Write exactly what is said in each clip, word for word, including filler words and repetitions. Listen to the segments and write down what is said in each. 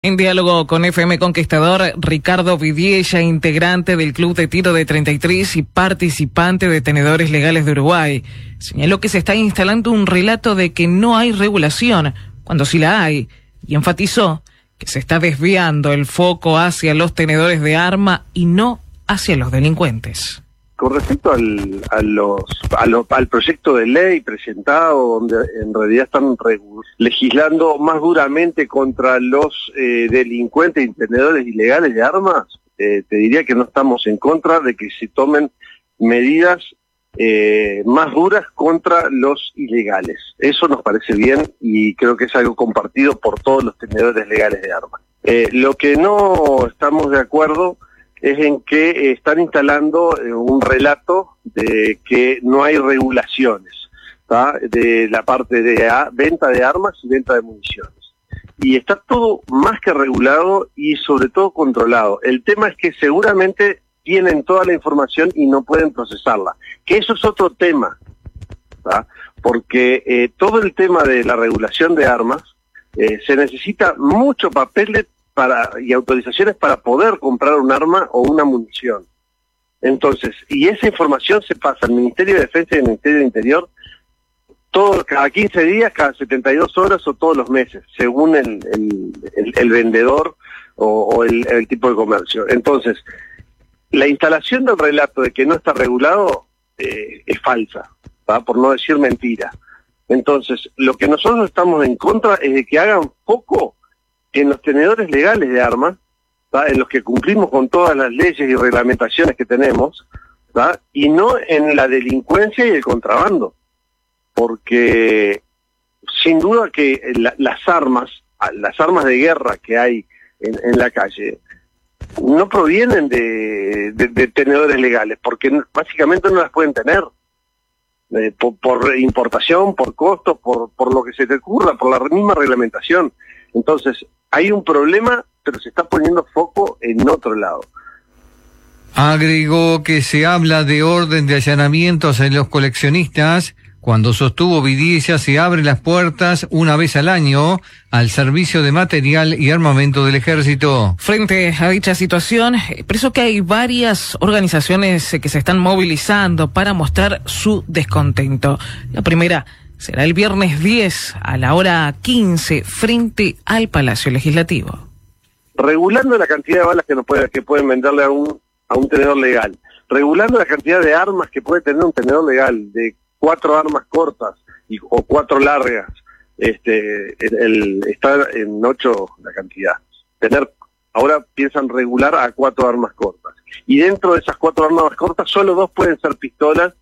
En diálogo con F M Conquistador, Ricardo Vidiella, integrante del Club de Tiro de treinta y tres y participante de Tenedores Legales de Uruguay, señaló que se está instalando un relato de que no hay regulación, cuando sí la hay, y enfatizó que se está desviando el foco hacia los tenedores de arma y no hacia los delincuentes. Con respecto al, a los, a lo, al proyecto de ley presentado, donde en realidad están legislando más duramente contra los eh, delincuentes y tenedores ilegales de armas, eh, te diría que no estamos en contra de que se tomen medidas eh, más duras contra los ilegales. Eso nos parece bien y creo que es algo compartido por todos los tenedores legales de armas. Eh, lo que no estamos de acuerdo es en que están instalando un relato de que no hay regulaciones, ¿tá? De la parte de a, venta de armas y venta de municiones. Y está todo más que regulado y sobre todo controlado. El tema es que seguramente tienen toda la información y no pueden procesarla, que eso es otro tema, ¿tá? Porque eh, todo el tema de la regulación de armas, eh, se necesita mucho papel de Para, y autorizaciones para poder comprar un arma o una munición. Entonces, y esa información se pasa al Ministerio de Defensa y al Ministerio de Interior todo, cada quince días, cada setenta y dos horas o todos los meses, según el, el, el, el vendedor o, o el, el tipo de comercio. Entonces, la instalación del relato de que no está regulado eh, es falsa, ¿tá? Por no decir mentira. Entonces, lo que nosotros estamos en contra es de que hagan foco en los tenedores legales de armas, ¿tá? En los que cumplimos con todas las leyes y reglamentaciones que tenemos, ¿tá? Y no en la delincuencia y el contrabando, porque sin duda que la, las armas, las armas de guerra que hay en, en la calle, no provienen de, de, de tenedores legales, porque básicamente no las pueden tener, eh, por, por importación, por costos, por, por lo que se te ocurra, por la misma reglamentación. Entonces, hay un problema, pero se está poniendo foco en otro lado. Agregó que se habla de orden de allanamientos en los coleccionistas, cuando sostuvo Vidiella se abren las puertas una vez al año al servicio de material y armamento del ejército. Frente a dicha situación, expresó que hay varias organizaciones que se están movilizando para mostrar su descontento. La primera será el viernes diez a la hora quince frente al Palacio Legislativo. Regulando la cantidad de balas que, no puede, que pueden venderle a un, a un tenedor legal, regulando la cantidad de armas que puede tener un tenedor legal, de cuatro armas cortas y, o cuatro largas, este, el, el, está en ocho la cantidad. Tener, ahora piensan regular a cuatro armas cortas. Y dentro de esas cuatro armas cortas, solo dos pueden ser pistolas.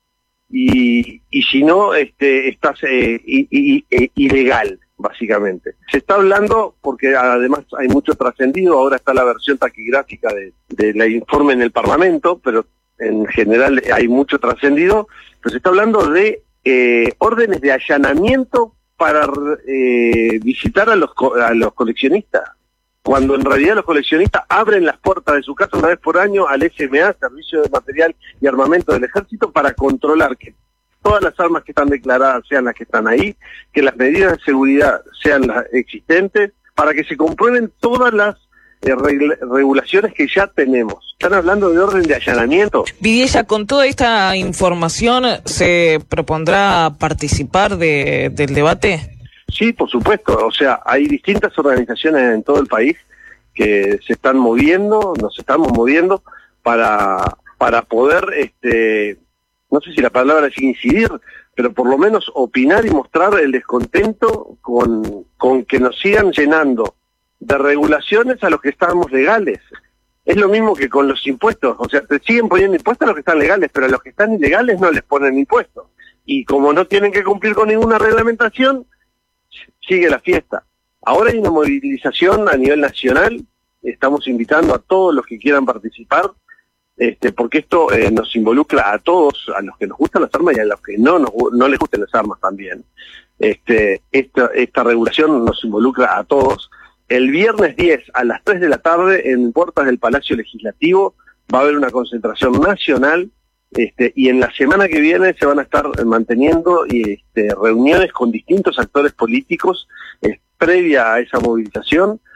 Y, y si no, este, estás eh, y, y, y, ilegal, básicamente. Se está hablando, porque además hay mucho trascendido, ahora está la versión taquigráfica de, de la informe en el Parlamento, pero en general hay mucho trascendido, pero se está hablando de eh, órdenes de allanamiento para eh, visitar a los, a los coleccionistas, cuando en realidad los coleccionistas abren las puertas de su casa una vez por año al S M A, Servicio de Material y Armamento del Ejército, para controlar que todas las armas que están declaradas sean las que están ahí, que las medidas de seguridad sean las existentes, para que se comprueben todas las eh, regula regulaciones que ya tenemos. Están hablando de orden de allanamiento. Vidiella, con toda esta información, ¿se propondrá participar de, del debate? Sí, por supuesto. O sea, hay distintas organizaciones en todo el país que se están moviendo, nos estamos moviendo para para poder, este, no sé si la palabra es incidir, pero por lo menos opinar y mostrar el descontento con, con que nos sigan llenando de regulaciones a los que estamos legales. Es lo mismo que con los impuestos. O sea, te siguen poniendo impuestos a los que están legales, pero a los que están ilegales no les ponen impuestos. Y como no tienen que cumplir con ninguna reglamentación, sigue la fiesta. Ahora hay una movilización a nivel nacional, estamos invitando a todos los que quieran participar, este, porque esto eh, nos involucra a todos, a los que nos gustan las armas y a los que no nos, no les gusten las armas también. Este, esta, esta regulación nos involucra a todos. El viernes diez a las tres de la tarde en puertas del Palacio Legislativo va a haber una concentración nacional. Este, y en la semana que viene se van a estar manteniendo este, reuniones con distintos actores políticos eh, previa a esa movilización